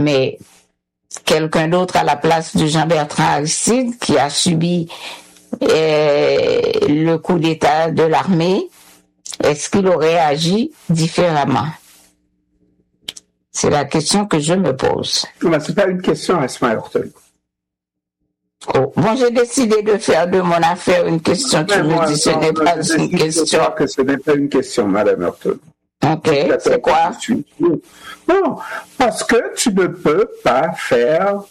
Mais quelqu'un d'autre à la place de Jean-Bertrand Aristide, qui a subi le coup d'État de l'armée, est-ce qu'il aurait agi différemment? C'est la question que je me pose. Mais c'est pas une question, Asma Hortel. Oh. Bon, j'ai décidé de faire de mon affaire une question. Tu me dis ce n'est pas une question. Que ce n'est pas une question, Madame Hortel. Ok, c'est quoi? Non, parce que tu ne peux pas faire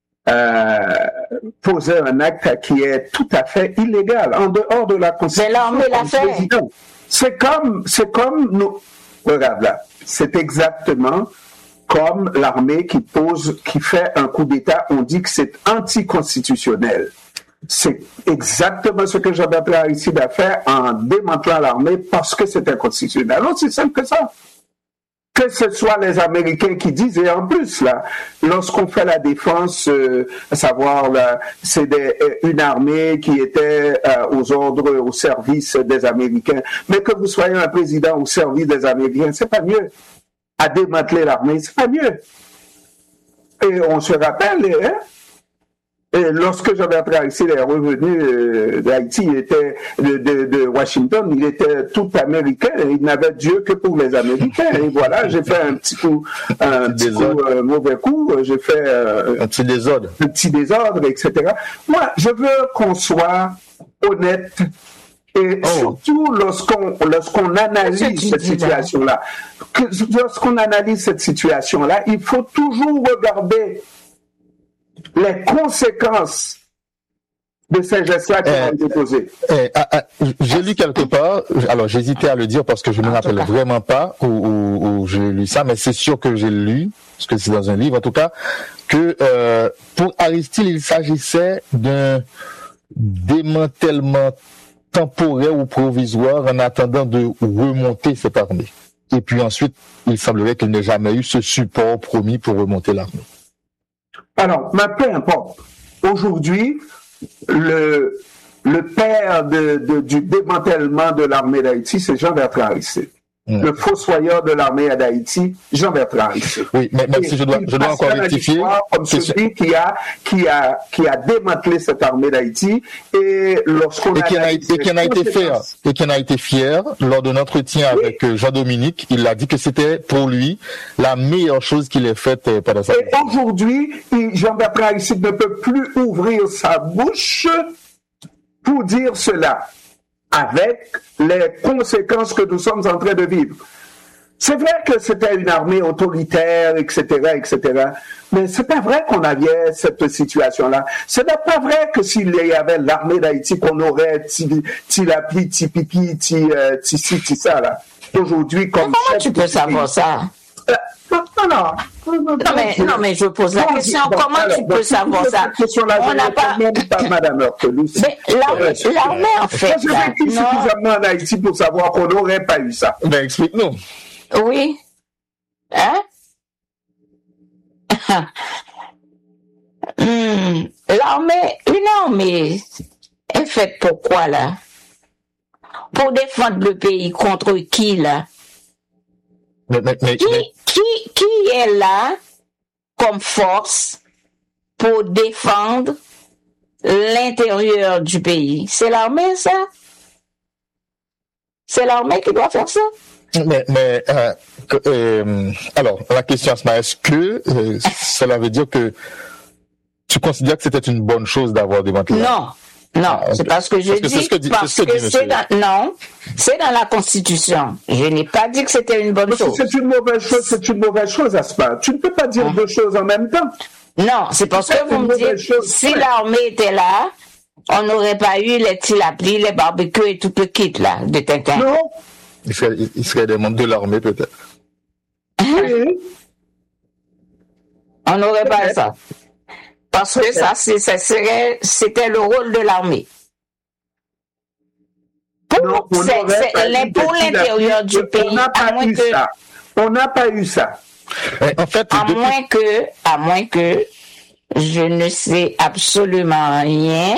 poser un acte qui est tout à fait illégal, en dehors de la Constitution. Mais l'armée l'a fait. C'est comme nous. Regarde là, c'est exactement comme l'armée qui fait un coup d'État, on dit que c'est anticonstitutionnel. C'est exactement ce que Jean-Bertrand Aristide a fait en démantelant l'armée parce que c'est inconstitutionnel. Alors, c'est simple que ça. Que ce soit les Américains qui disent, et en plus, là, lorsqu'on fait la défense, à savoir, là, c'est une armée qui était aux ordres, au service des Américains, mais que vous soyez un président au service des Américains, c'est pas mieux. À démanteler l'armée, c'est pas mieux. Et on se rappelle, hein, et lorsque Jean-Bertrand Aristide est revenu d'Haïti, il était de Washington, il était tout américain, il n'avait Dieu que pour les Américains. Et voilà, j'ai fait un petit mauvais coup, j'ai fait un petit désordre, etc. Moi, je veux qu'on soit honnête. Et surtout lorsqu'on analyse cette situation-là, il faut toujours regarder les conséquences de ces gestes-là qui ont été posés. J'ai lu quelque part, alors j'hésitais à le dire parce que je ne me rappelle vraiment pas où j'ai lu ça, mais c'est sûr que j'ai lu, parce que c'est dans un livre en tout cas, que pour Aristide, il s'agissait d'un démantèlement temporaire ou provisoire en attendant de remonter cette armée. Et puis ensuite, il semblerait qu'il n'ait jamais eu ce support promis pour remonter l'armée. Alors, mais peu importe. Aujourd'hui, le père du démantèlement de l'armée d'Haïti, c'est Jean-Bertrand Aristide. Le fossoyeur de l'armée d'Haïti, Jean-Bertrand Aristide. Oui, mais même si je dois encore rectifier. Comme celui qui a démantelé cette armée d'Haïti et qui en a été fier lors d'un entretien avec Jean-Dominique, il a dit que c'était pour lui la meilleure chose qu'il ait faite pendant sa vie. Et aujourd'hui, Jean-Bertrand Aristide ne peut plus ouvrir sa bouche pour dire cela, avec les conséquences que nous sommes en train de vivre. C'est vrai que c'était une armée autoritaire, etc., mais c'est pas vrai qu'on avait cette situation-là. Ce n'est pas vrai que s'il y avait l'armée d'Haïti, qu'on aurait Tilapli, Tipipi, Ti ça, là. Aujourd'hui, comme... Comment tu peux savoir ça? Non, mais je pose la question. Comment tu peux savoir ça? On n'a pas... Madame Hortelou. Mais l'armée, en fait... Je vécu suffisamment en Haïti pour savoir qu'on n'aurait pas eu ça. Ben, explique-nous. Oui. Hein? Une armée est faite pour quoi, là? Pour défendre le pays contre qui, là? Qui est là comme force pour défendre l'intérieur du pays? C'est l'armée, ça? C'est l'armée qui doit faire ça? Alors, la question, est-ce que cela veut dire que tu considères que c'était une bonne chose d'avoir démantelé? Non, c'est pas ce que je dis. C'est dans la Constitution. Je n'ai pas dit que c'était une bonne chose. C'est une mauvaise chose, Asma. Tu ne peux pas dire deux choses en même temps. Non, c'est parce que vous me dites, si l'armée était là, on n'aurait pas eu les tilaplis, les barbecues et tout le kit, là, de Tintin. Non. Il serait des membres de l'armée, peut-être. On n'aurait pas ça. Parce que c'était le rôle de l'armée. Pour l'intérieur du pays, on n'a pas eu ça. En fait, à moins que je ne sais absolument rien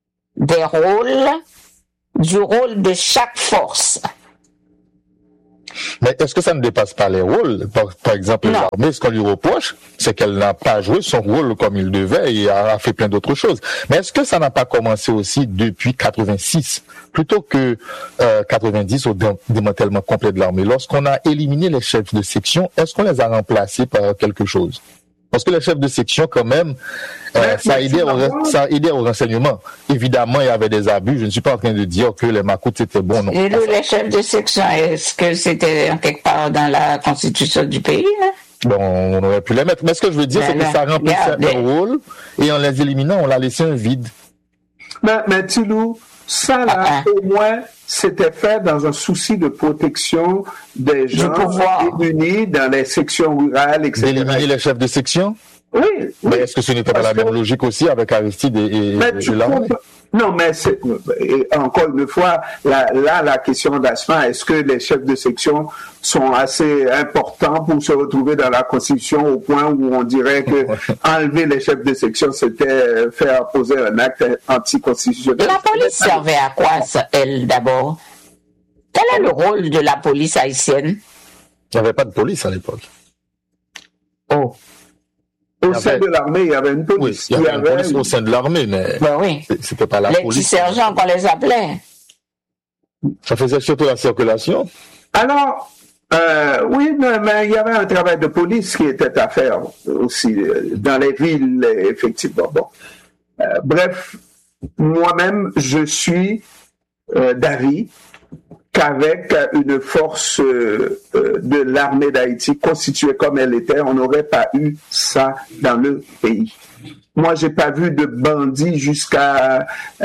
du rôle de chaque force. Mais est-ce que ça ne dépasse pas les rôles? Par exemple, Non. l'armée, ce qu'on lui reproche, c'est qu'elle n'a pas joué son rôle comme il devait et a fait plein d'autres choses. Mais est-ce que ça n'a pas commencé aussi depuis 86, plutôt que 90 au démantèlement complet de l'armée? Lorsqu'on a éliminé les chefs de section, est-ce qu'on les a remplacés par quelque chose? Parce que les chefs de section, quand même, ça aidait au renseignement. Évidemment, il y avait des abus. Je ne suis pas en train de dire que les Macoutes c'était bon. Non. Et les chefs de section, est-ce que c'était quelque part dans la constitution du pays, là? Bon, on aurait pu les mettre. Mais ce que je veux dire, c'est que ça remplissait un rôle et en les éliminant, on l'a laissé un vide. Mais Tilou, ça là, au moins, c'était fait dans un souci de protection des gens démunis dans les sections rurales, etc. D'éliminer les chefs de section? Oui. Mais est-ce que ce n'était pas la même logique aussi avec Aristide et l'armée? Non, mais encore une fois, la question d'Asma, est-ce que les chefs de section sont assez importants pour se retrouver dans la Constitution au point où on dirait que enlever les chefs de section, c'était faire poser un acte anticonstitutionnel? La police servait à quoi, elle, d'abord? Quel est le rôle de la police haïtienne? Il n'y avait pas de police à l'époque. Oh. Au sein de l'armée, il y avait une police. Oui, il y avait une police au sein de l'armée, mais oui. C'était pas la les police. Les petits sergents qu'on les appelait. Ça faisait surtout la circulation. Alors, oui, mais il y avait un travail de police qui était à faire aussi dans les villes, effectivement. Bon. Bref, moi-même, je suis d'avis qu'avec une force de l'armée d'Haïti constituée comme elle était, on n'aurait pas eu ça dans le pays. Moi, j'ai pas vu de bandits jusqu'à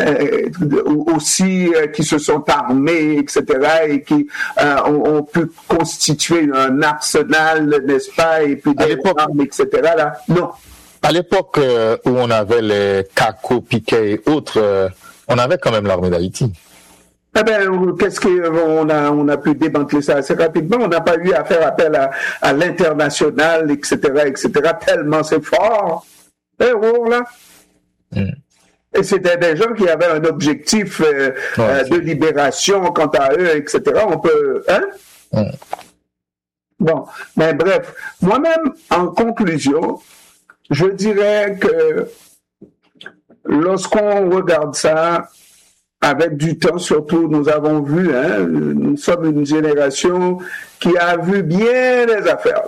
aussi qui se sont armés, etc., et qui ont pu constituer un arsenal, n'est-ce pas, et puis des armes, etc. Là, non. À l'époque où on avait les Kako, Piquet et autres, on avait quand même l'armée d'Haïti. Eh bien, qu'est-ce qu'on a pu démanteler ça assez rapidement. On n'a pas eu à faire appel à l'international, etc., tellement c'est fort. Là. Et c'était des gens qui avaient un objectif de libération quant à eux, etc. On peut... Bon, mais bref. Moi-même, en conclusion, je dirais que lorsqu'on regarde ça, avec du temps, surtout, nous avons vu, nous sommes une génération qui a vu bien des affaires.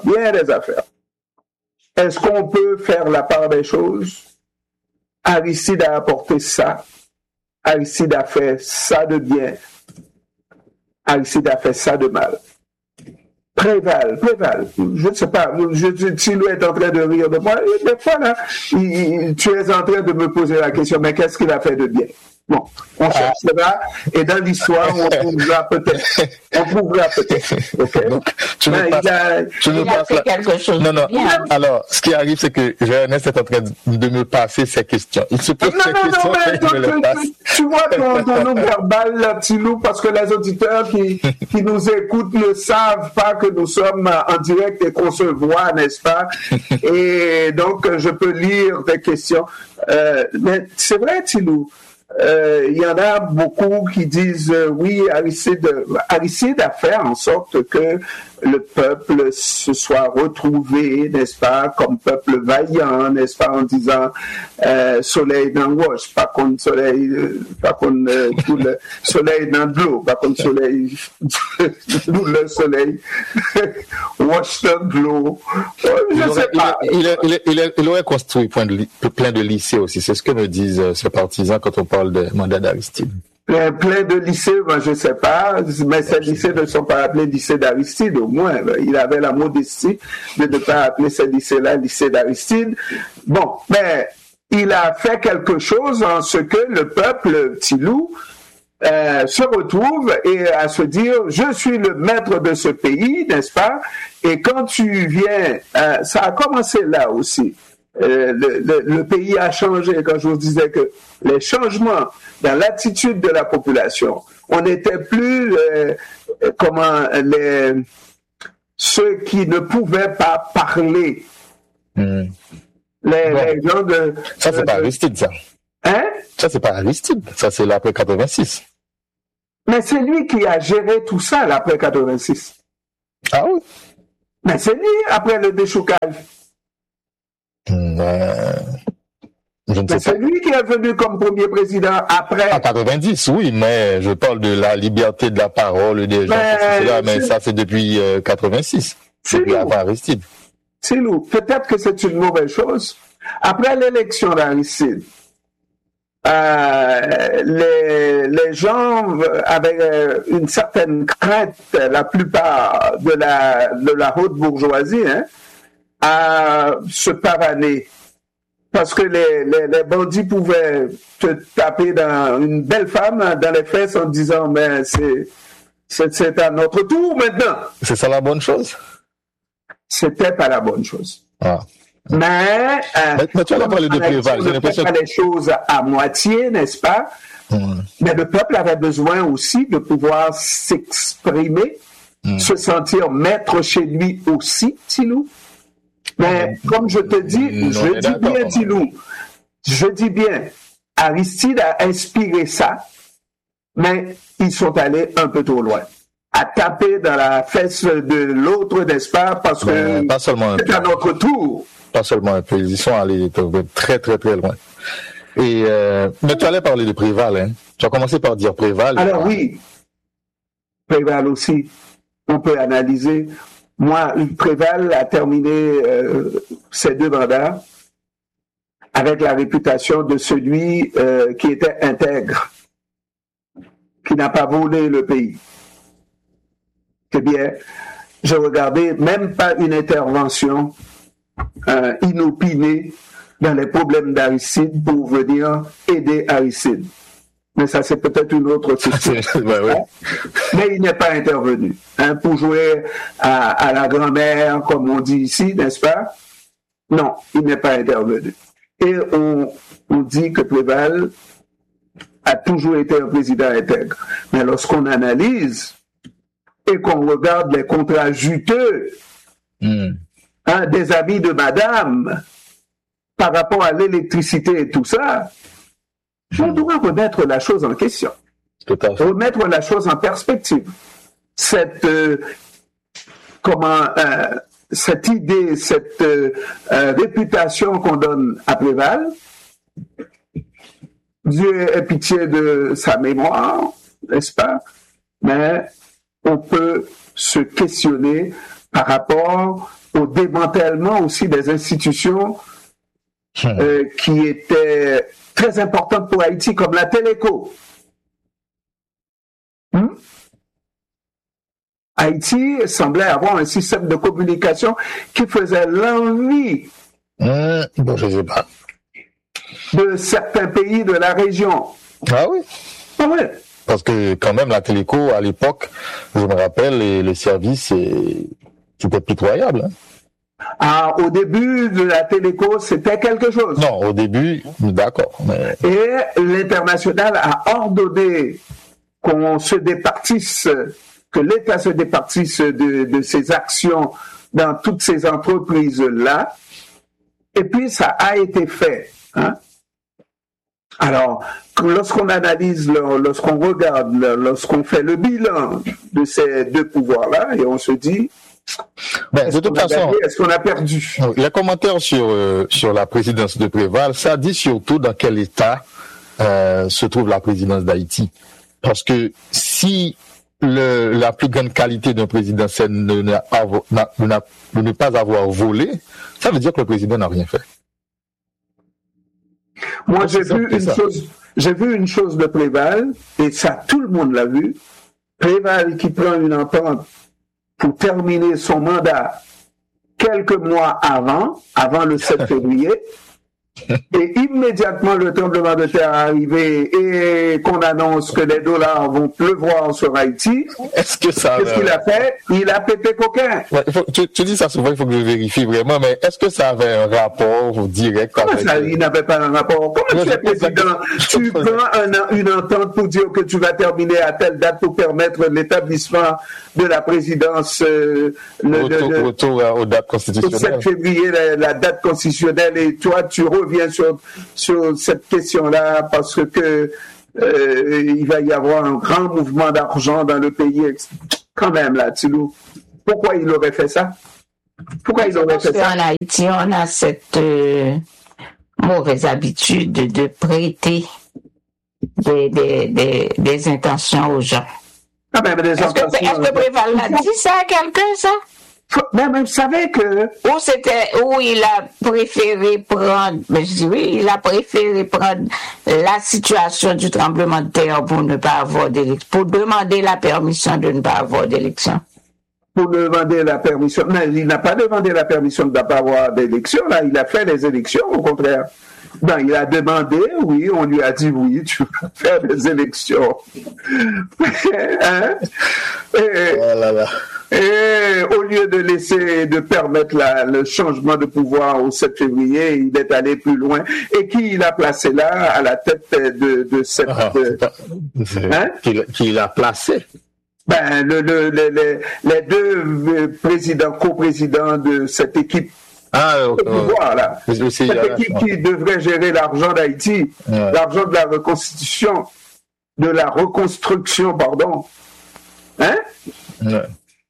Est-ce qu'on peut faire la part des choses? Aristide a apporté ça. Aristide a fait ça de bien. Aristide a fait ça de mal. Préval. Je ne sais pas, Tilou est en train de rire de moi. Et des fois, là, tu es en train de me poser la question, mais qu'est-ce qu'il a fait de bien? Bon, on cherchera et dans l'histoire, on trouvera peut-être. Okay. Donc, tu ne pas fait quelque chose. Non. Alors, ce qui arrive, c'est que Ernest est en train de me passer ces questions. Il se pose ces questions et je les passe. Tu vois ton nom verbal, là, Tilou, parce que les auditeurs qui nous écoutent ne savent pas que nous sommes en direct et qu'on se voit, n'est-ce pas? Et donc, je peux lire tes questions. Mais c'est vrai, Tilou. Il y en a beaucoup qui disent oui, Aristide a fait en sorte que le peuple se soit retrouvé, n'est-ce pas, comme peuple vaillant, n'est-ce pas, en disant soleil dans gauche, pas comme soleil, pas comme tout le soleil dans de l'eau, pas comme soleil, tout le soleil, wash the glow. Je sais pas. Il aurait construit plein de lycées aussi, c'est ce que me disent ces partisans quand on parle de mandat d'Aristide. Plein de lycées, moi je ne sais pas, mais ces lycées ne sont pas appelés lycées d'Aristide, au moins. Il avait la modestie de ne pas appeler ces lycées-là lycée d'Aristide. Bon, mais il a fait quelque chose en ce que le peuple Tilou se retrouve et à se dire je suis le maître de ce pays, n'est-ce pas? Et quand tu viens, ça a commencé là aussi. Le pays a changé. Quand je vous disais que les changements dans l'attitude de la population, on n'était plus ceux qui ne pouvaient pas parler. Les gens de... Ça, c'est pas Aristide, ça. Hein? Ça, c'est pas Aristide. Ça, c'est l'après 86. Mais c'est lui qui a géré tout ça, l'après 86. Ah oui? Mais c'est lui, après le déchoucage. Je ne sais pas. C'est lui qui est venu comme premier président après. En 90, oui, mais je parle de la liberté de la parole des gens, mais ça c'est depuis 86. C'est depuis avant Aristide. C'est nous. Peut-être que c'est une mauvaise chose. Après l'élection d'Aristide, les gens avaient une certaine crainte, la plupart de la haute bourgeoisie, à se pavaner. Parce que les bandits pouvaient te taper dans une belle femme dans les fesses en disant mais c'est à notre tour maintenant. C'est ça la bonne chose? C'était pas la bonne chose. Ah. Mais tu as parlé de Préval. J'ai l'impression que les choses à moitié, n'est-ce pas? Mais le peuple avait besoin aussi de pouvoir s'exprimer, se sentir maître chez lui aussi, Tilou. Mais comme je te dis, je dis bien, Aristide a inspiré ça, mais ils sont allés un peu trop loin. À taper dans la fesse de l'autre, n'est-ce pas? Parce que c'est à notre tour. Pas seulement un peu, ils sont allés très très très loin. Et mais tu allais parler de Préval, hein? Tu as commencé par dire Préval. Alors oui, Préval aussi, on peut analyser. Moi, Préval a terminé ses 2 mandats avec la réputation de celui qui était intègre, qui n'a pas volé le pays. Eh bien, j'ai regardé même pas une intervention inopinée dans les problèmes d'Aristide pour venir aider Aristide. Mais ça, c'est peut-être une autre question. Mais il n'est pas intervenu. Pour jouer à la grand-mère, comme on dit ici, n'est-ce pas? Non, il n'est pas intervenu. Et on dit que Préval a toujours été un président intègre. Mais lorsqu'on analyse et qu'on regarde les contrats juteux des amis de madame par rapport à l'électricité et tout ça, on doit remettre la chose en question, remettre la chose en perspective. Cette idée, cette réputation qu'on donne à Préval, Dieu ait pitié de sa mémoire, n'est-ce pas? Mais on peut se questionner par rapport au démantèlement aussi des institutions qui étaient très importantes pour Haïti, comme la Téléco. Haïti semblait avoir un système de communication qui faisait l'envie je sais pas. de certains pays de la région. Ah oui? Ah oui. Parce que quand même, la Téléco, à l'époque, je me rappelle, les services, c'était pitoyable. Au début de la Téléco, c'était quelque chose. Non, au début, d'accord. Mais... Et l'international a ordonné qu'on se départisse, que l'État se départisse de ses actions dans toutes ces entreprises-là. Et puis, ça a été fait. Alors, lorsqu'on analyse, lorsqu'on regarde, lorsqu'on fait le bilan de ces 2 pouvoirs-là, et on se dit, de toute façon, est-ce qu'on a perdu? Les commentaires sur la présidence de Préval, ça dit surtout dans quel état se trouve la présidence d'Haïti. Parce que si la plus grande qualité d'un président, c'est de ne pas avoir volé, ça veut dire que le président n'a rien fait. Moi, j'ai vu une chose de Préval, et ça, tout le monde l'a vu. Préval qui prend une entente pour terminer son mandat quelques mois avant le 7 février, et immédiatement le tremblement de terre est arrivé et qu'on annonce que les dollars vont pleuvoir sur Haïti, qu'est-ce qu'il a fait? Il a pété coquin. Ouais, tu dis ça souvent, il faut que je vérifie vraiment, mais est-ce que ça avait un rapport direct? Comment ça, il n'avait pas un rapport? Comment tu es président? Tu prends une entente pour dire que tu vas terminer à telle date pour permettre l'établissement de la présidence retour aux dates constitutionnelles. Le 7 février, la date constitutionnelle, et toi, tu reviens sur cette question-là parce que il va y avoir un grand mouvement d'argent dans le pays. Quand même, là, Tilou. Pourquoi il aurait fait ça? Pourquoi il aurait fait ça? En Haïti, on a cette mauvaise habitude de prêter des intentions aux gens. Ah ben, Est-ce que Préval l'a dit ça à quelqu'un, ça? Mais vous savez que... Où il a préféré prendre, mais je dis oui, il a préféré prendre la situation du tremblement de terre pour ne pas avoir d'élection, pour demander la permission de ne pas avoir d'élection. Pour demander la permission. Mais il n'a pas demandé la permission de ne pas avoir d'élection, là, il a fait les élections, au contraire. Ben, il a demandé, oui, on lui a dit oui, tu vas faire des élections. Hein? Et au lieu de permettre le changement de pouvoir au 7 février, il est allé plus loin. Et qui il a placé là, à la tête de cette... Qui l'a placé? Ben, les deux coprésidents de cette équipe. Voilà. Cette équipe qui devrait gérer l'argent d'Haïti, l'argent de la reconstruction, pardon. Hein? Ouais.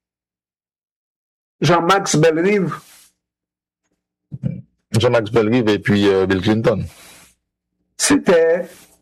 Jean-Max Bellerive. Jean-Max Bellerive et puis Bill Clinton. C'était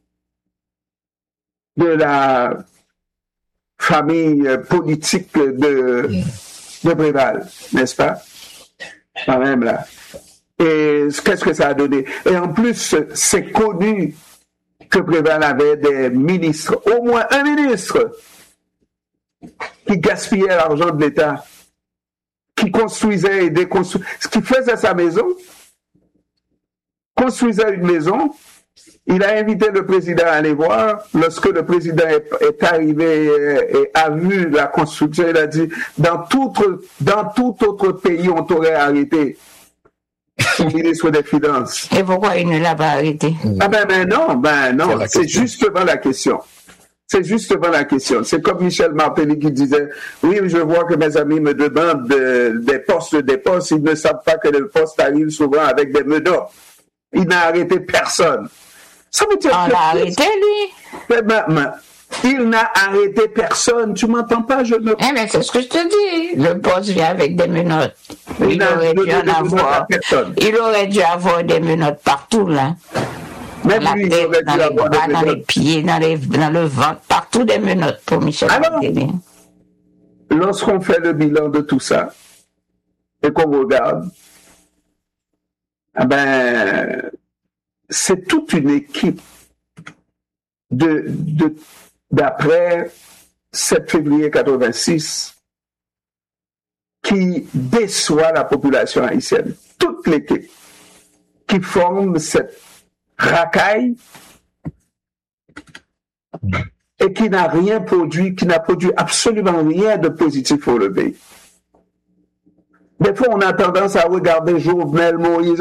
de la famille politique de Préval, n'est-ce pas? Quand même là. Et qu'est-ce que ça a donné? Et en plus, c'est connu que Préval avait des ministres, au moins un ministre, qui gaspillait l'argent de l'État, qui construisait et déconstruisait, ce qui faisait sa maison, construisait une maison. Il a invité le président à aller voir. Lorsque le président est arrivé et a vu la construction, il a dit, dans tout autre pays, on t'aurait arrêté. Le ministre des Finances. Et pourquoi il ne l'a pas arrêté? Ah ben non, c'est justement la question. C'est justement la question. C'est comme Michel Martelly qui disait, oui, je vois que mes amis me demandent des postes, ils ne savent pas que le poste arrive souvent avec des menottes. Il n'a arrêté personne. Ça veut dire on l'a arrêté, lui. Il n'a arrêté personne. Tu m'entends pas? Mais c'est ce que je te dis. Le poste vient avec des menottes. Il aurait dû avoir des menottes partout, là. Même la lui, tête, dans les pieds, dans le ventre, partout des menottes pour Michel Martelly. Lorsqu'on fait le bilan de tout ça, et qu'on regarde, c'est toute une équipe d'après 7 février 86 qui déçoit la population haïtienne. Toute l'équipe qui forme cette racaille et qui n'a rien produit, qui n'a produit absolument rien de positif pour le pays. Des fois, on a tendance à regarder Jovenel Moïse,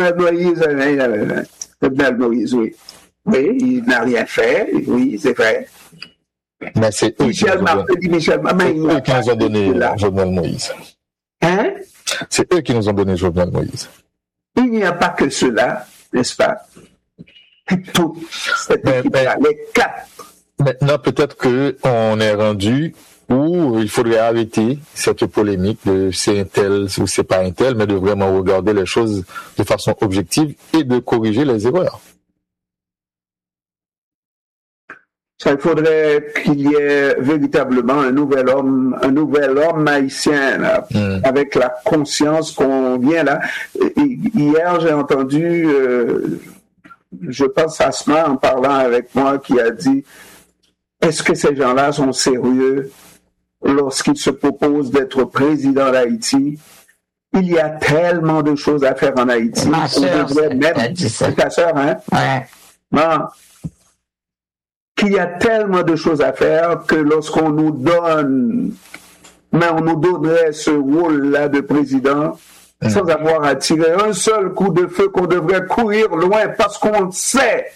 oui. Oui, il n'a rien fait, oui, c'est vrai. Mais c'est eux qui nous ont donné Jovenel Moïse. Hein? C'est eux qui nous ont donné Jovenel Moïse. Il n'y a pas que cela, n'est-ce pas? Tout cette équipe-là, les quatre. Maintenant, peut-être qu'on est rendu où il faudrait arrêter cette polémique de c'est un tel ou c'est pas un tel, mais de vraiment regarder les choses de façon objective et de corriger les erreurs. Ça, il faudrait qu'il y ait véritablement un nouvel homme haïtien, là, avec la conscience qu'on vient là. Hier, j'ai entendu, je pense à Asma en parlant avec moi, qui a dit, est-ce que ces gens-là sont sérieux lorsqu'ils se proposent d'être président d'Haïti? Il y a tellement de choses à faire en Haïti. Ma sœur, c'est ta sœur, hein? Ouais. Non. Qu'il y a tellement de choses à faire que lorsqu'on nous donne, on nous donnerait ce rôle-là de président, sans avoir à tirer un seul coup de feu, qu'on devrait courir loin parce qu'on sait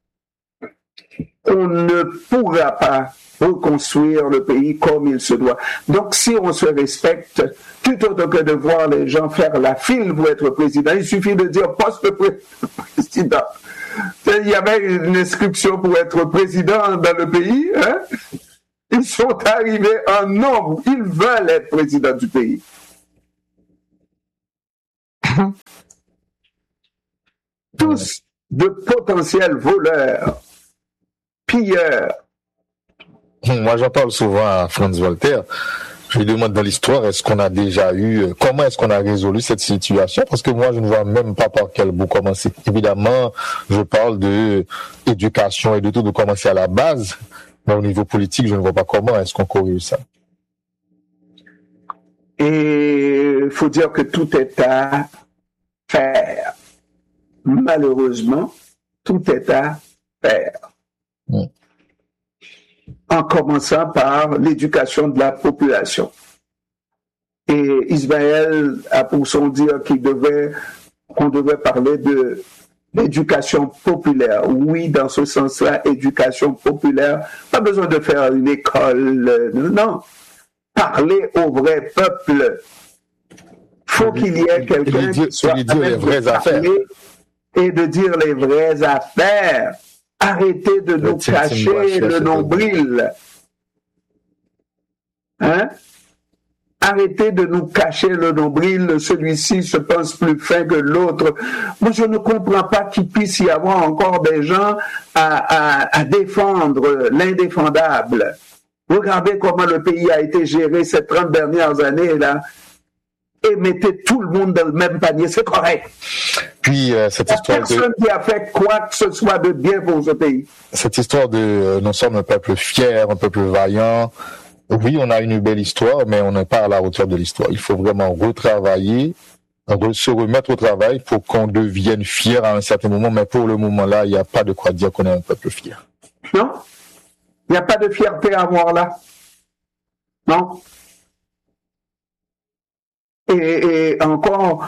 qu'on ne pourra pas reconstruire le pays comme il se doit. Donc, si on se respecte, plutôt que de voir les gens faire la file pour être président, il suffit de dire poste président. Il y avait une inscription pour être président dans le pays, hein? Ils sont arrivés en nombre. Ils veulent être président du pays. Tous de potentiels voleurs, pilleurs. Moi, j'en parle souvent à Franz Voltaire. Je lui demande dans l'histoire, est-ce qu'on a déjà eu, comment est-ce qu'on a résolu cette situation? Parce que moi, je ne vois même pas par quel bout commencer. Évidemment, je parle de éducation et de tout, de commencer à la base. Mais au niveau politique, je ne vois pas comment est-ce qu'on corrige ça. Et il faut dire que tout est à faire. Malheureusement, tout est à faire. En commençant par l'éducation de la population. Et Ismaël a pour son dire qu'on devait parler de l'éducation populaire. Oui, dans ce sens-là, éducation populaire. Pas besoin de faire une école. Non. Parler au vrai peuple. Faut qu'il y ait quelqu'un qui soit à même de parler et de dire les vraies affaires. Arrêtez de nous cacher le nombril. Hein? Arrêtez de nous cacher le nombril. Celui-ci se pense plus fin que l'autre. Moi, je ne comprends pas qu'il puisse y avoir encore des gens à défendre l'indéfendable. Regardez comment le pays a été géré ces 30 dernières années, là. Et mettez tout le monde dans le même panier, c'est correct. Puis cette histoire personne qui a fait quoi que ce soit de bien pour ce pays. Cette histoire de nous sommes un peuple fier, un peuple vaillant. Oui, on a une belle histoire, mais on n'est pas à la hauteur de l'histoire. Il faut vraiment retravailler, se remettre au travail pour qu'on devienne fier à un certain moment. Mais pour le moment-là, il n'y a pas de quoi dire qu'on est un peuple fier. Non, il n'y a pas de fierté à avoir là. Non. Et encore,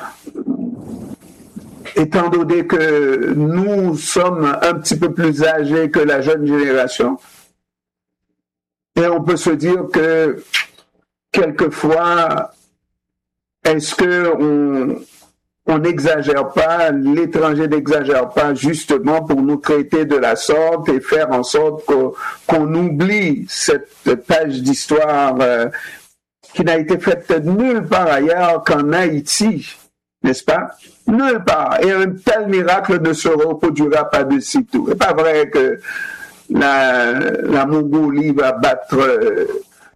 étant donné que nous sommes un petit peu plus âgés que la jeune génération, et on peut se dire que quelquefois, est-ce que on n'exagère pas, l'étranger n'exagère pas justement pour nous traiter de la sorte et faire en sorte qu'on oublie cette page d'histoire qui n'a été faite nulle part ailleurs qu'en Haïti, n'est-ce pas? Nulle part. Et un tel miracle ne se reproduira pas de sitôt. C'est pas vrai que la Mongolie va battre